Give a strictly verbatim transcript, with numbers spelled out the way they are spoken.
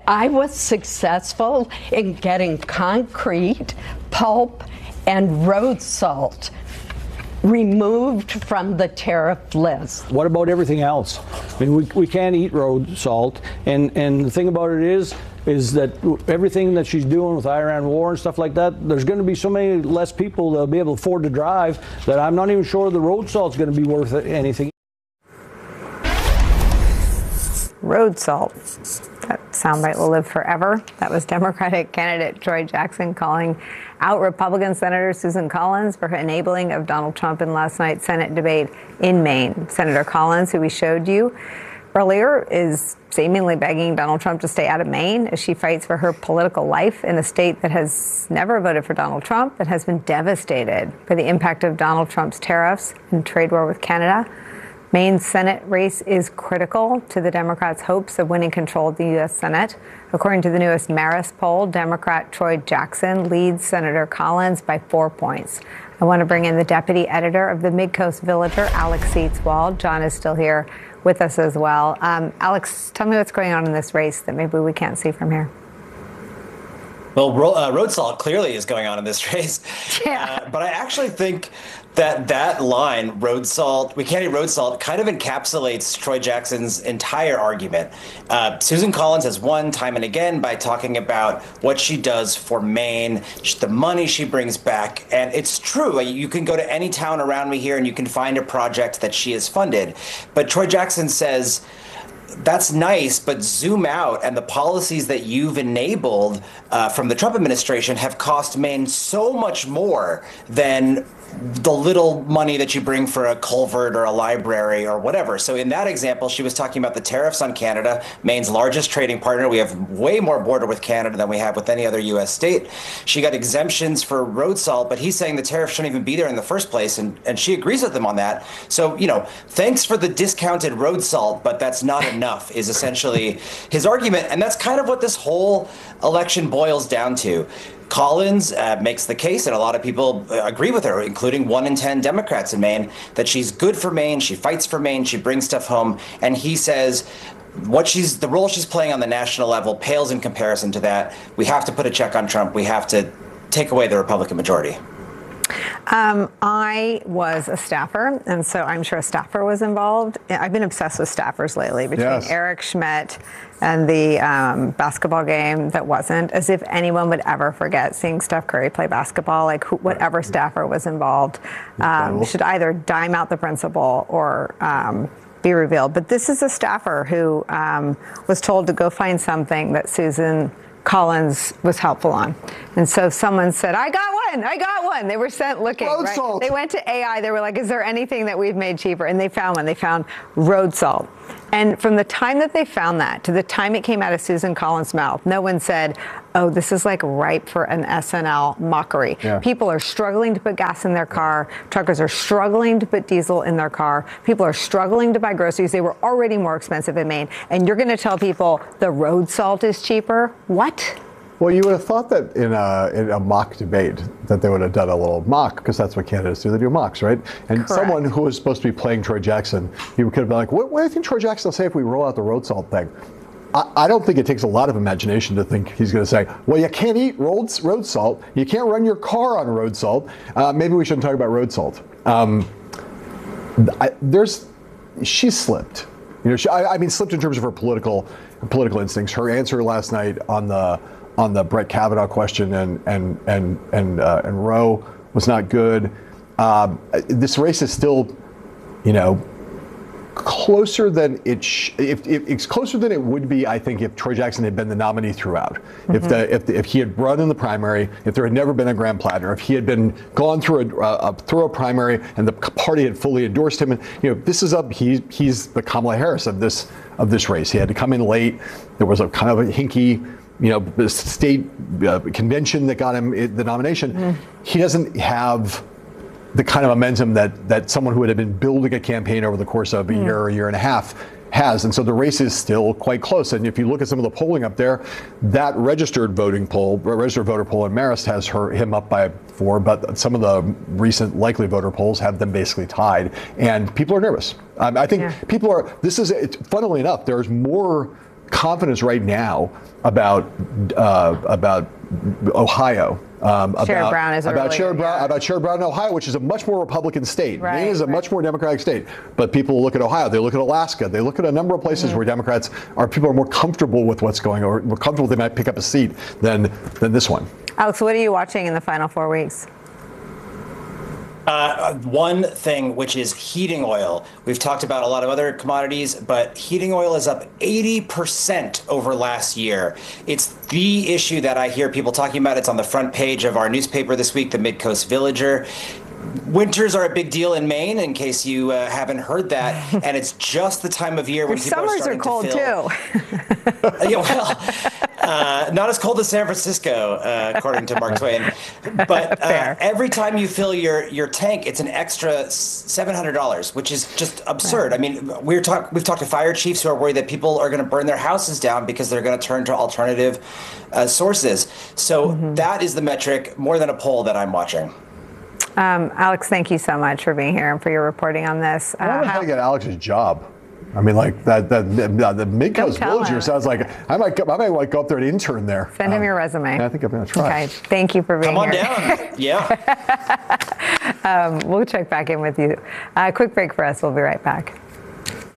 I was successful in getting concrete, pulp, and road salt removed from the tariff list. What about everything else? I mean, we, we can't eat road salt, and, and the thing about it is, is that everything that she's doing with Iran war and stuff like that, there's going to be so many less people that'll be able to afford to drive that I'm not even sure the road salt's going to be worth anything. Road salt. That soundbite will live forever. That was Democratic candidate Troy Jackson calling out Republican Senator Susan Collins for her enabling of Donald Trump in last night's Senate debate in Maine. Senator Collins, who we showed you earlier, is seemingly begging Donald Trump to stay out of Maine as she fights for her political life in a state that has never voted for Donald Trump and has been devastated by the impact of Donald Trump's tariffs and trade war with Canada. Maine's Senate race is critical to the Democrats' hopes of winning control of the U S Senate. According to the newest Marist poll, Democrat Troy Jackson leads Senator Collins by four points. I want to bring in the deputy editor of the Midcoast Villager, Alex Seatswald. John is still here with us as well. Um, Alex, tell me what's going on in this race that maybe we can't see from here. Well, ro- uh, road salt clearly is going on in this race. Yeah. Uh, but I actually think that that line, road salt, we can't eat road salt, kind of encapsulates Troy Jackson's entire argument. Uh, Susan Collins has won time and again by talking about what she does for Maine, the money she brings back. And it's true. You can go to any town around me here and you can find a project that she has funded. But Troy Jackson says, that's nice, but zoom out, and the policies that you've enabled uh, from the Trump administration have cost Maine so much more than the little money that you bring for a culvert or a library or whatever. So in that example, she was talking about the tariffs on Canada, Maine's largest trading partner. We have way more border with Canada than we have with any other U S state. She got exemptions for road salt, but he's saying the tariffs shouldn't even be there in the first place. And, and she agrees with him on that. So, you know, thanks for the discounted road salt, but that's not enough is essentially his argument. And that's kind of what this whole election boils down to. Collins uh, makes the case, and a lot of people uh, agree with her, including one in ten Democrats in Maine, that she's good for Maine, she fights for Maine, she brings stuff home. And he says what she's the role she's playing on the national level pales in comparison to that. We have to put a check on Trump. We have to take away the Republican majority. Um, I was a staffer, and so I'm sure a staffer was involved. I've been obsessed with staffers lately, between yes. Eric Schmidt and the um, basketball game that wasn't, as if anyone would ever forget seeing Steph Curry play basketball. Like who, whatever right. staffer was involved um, should either dime out the principal or um, be revealed. But this is a staffer who um, was told to go find something that Susan Collins was helpful on. And so someone said, I got one, I got one. They were sent looking, road right? Salt. They went to A I, they were like, is there anything that we've made cheaper? And they found one, they found road salt. And from the time that they found that to the time it came out of Susan Collins' mouth, no one said, oh, this is like ripe for an S N L mockery. Yeah. People are struggling to put gas in their car. Truckers are struggling to put diesel in their car. People are struggling to buy groceries. They were already more expensive in Maine. And you're going to tell people the road salt is cheaper? What? Well, you would have thought that in a, in a mock debate that they would have done a little mock, because that's what candidates do. They do mocks, right? And Correct. Someone who was supposed to be playing Troy Jackson, you could have been like, what, what do you think Troy Jackson will say if we roll out the road salt thing? I, I don't think it takes a lot of imagination to think he's going to say, well, you can't eat road, road salt. You can't run your car on road salt. Uh, maybe we shouldn't talk about road salt. Um, I, there's, she slipped. You know, she, I, I mean, slipped in terms of her political political instincts. Her answer last night on the on the Brett Kavanaugh question and and and and uh, and Roe was not good. Um, this race is still, you know, closer than it. Sh- if, if it's closer than it would be, I think, if Troy Jackson had been the nominee throughout. Mm-hmm. If the if the, if he had run in the primary, if there had never been a Graham Plattner, if he had been gone through a, a through a primary and the party had fully endorsed him, and you know, this is up. He he's the Kamala Harris of this of this race. He had to come in late. There was a kind of a hinky, you know, state uh, convention that got him the nomination. Mm. He doesn't have the kind of momentum that that someone who had been building a campaign over the course of a mm. year or a year and a half has. And so the race is still quite close. And if you look at some of the polling up there, that registered voting poll, registered voter poll in Marist has her him up by four, but some of the recent likely voter polls have them basically tied. And people are nervous. Um, I think yeah. people are, this is, it's, funnily enough, there's more confidence right now about uh, about Ohio. Um, Sherrod about, Brown is a about really Sherrod good- Brown yeah. about Sherrod Brown in Ohio, which is a much more Republican state. Right, Maine is a right. much more Democratic state. But people look at Ohio, they look at Alaska, they look at a number of places Mm-hmm. where Democrats are people are more comfortable with what's going on, or more comfortable they might pick up a seat than than this one. Alex, what are you watching in the final four weeks? Uh, one thing, which is heating oil. We've talked about a lot of other commodities, but heating oil is up eighty percent over last year. It's the issue that I hear people talking about. It's on the front page of our newspaper this week, the Midcoast Villager. Winters are a big deal in Maine, in case you uh, haven't heard that, and it's just the time of year when Your people are summers are starting cold to feel. too. Yeah, well, uh, not as cold as San Francisco, uh, according to Mark Twain. But uh, Fair. every time you fill your, your tank, it's an extra seven hundred dollars, which is just absurd. I mean, we're talk, we've talked to fire chiefs who are worried that people are going to burn their houses down because they're going to turn to alternative uh, sources. So Mm-hmm. that is the metric, more than a poll, that I'm watching. Um, Alex, thank you so much for being here and for your reporting on this. I wonder Uh, how to get Alex's job. I mean, like that that the, the Midcoast tell Villager him. sounds like I might go, I might like go up there and intern there. Send him Um, your resume. I think I'm going to try. Okay, thank you for being Come on here. down. Yeah. Um, we'll check back in with you. Uh, quick break for us. We'll be right back.